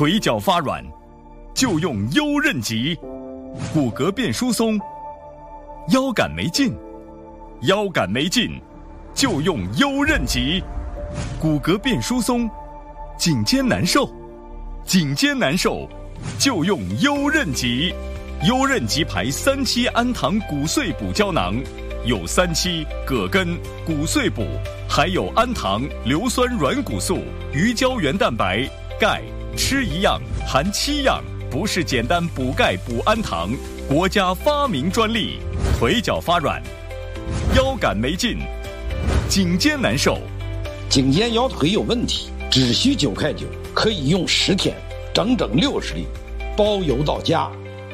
腿脚发软，就用优韧极；骨骼变疏松，腰杆没劲；腰杆没劲，就用优韧极；骨骼变疏松，颈肩难受；颈肩难受，就用优韧极。优韧极牌3期氨糖骨碎补胶囊，有3期、葛根、骨碎补，还有氨糖、硫酸软骨素、鱼胶原蛋白、钙，吃一样含7样，不是简单补钙补氨糖，国家发明专利。腿脚发软，腰杆没劲，颈肩难受， 颈肩腰腿有问题，只需9块9，可以用10天，整整60粒，包邮到家。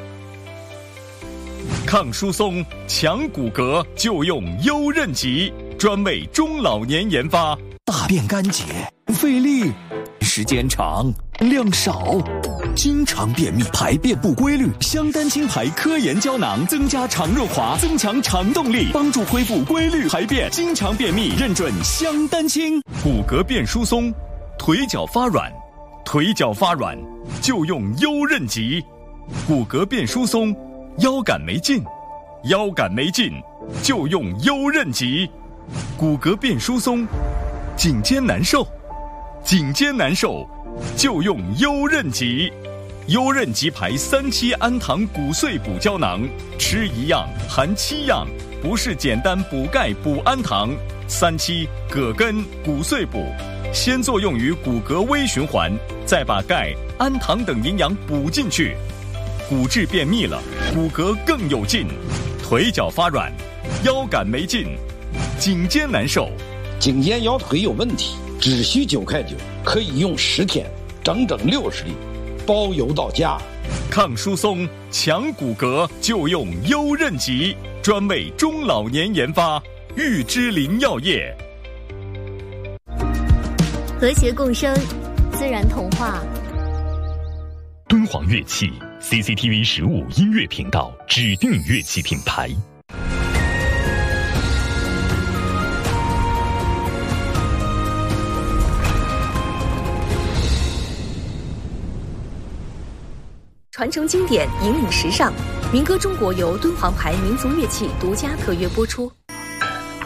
抗疏松、强骨骼，就用优韧极，专为中老年研发。 大便干结，费力，时间长，量少，经常便秘，排便不规律。香丹青牌科研胶囊增加肠润滑，增强肠动力，帮助恢复规律排便。经常便秘，认准香丹青。 骨骼变疏松，腿脚发软，腿脚发软，就用优韧极。骨骼变疏松，腰杆没劲，腰杆没劲，就用优韧极；骨骼变疏松，颈肩难受，颈肩难受，就用优韧极。优韧极牌3期氨糖骨碎补胶囊，吃一样含7样，不是简单补钙补氨糖。3期、葛根、骨碎补，先作用于骨骼微循环，再把钙、氨糖等营养补进去。骨质便秘了，骨骼更有劲；腿脚发软，腰杆没劲，颈肩难受， 颈肩腰腿有问题，只需9块9，可以用10天，整整60粒，包邮到家。 抗疏松、强骨骼，就用优韧极，专为中老年研发。玉芝林药业。 和谐共生，自然童话。 敦煌乐器 CCTV 15音乐频道指定乐器品牌。 传承经典，引领时尚，民歌中国由敦煌牌民族乐器独家特约播出。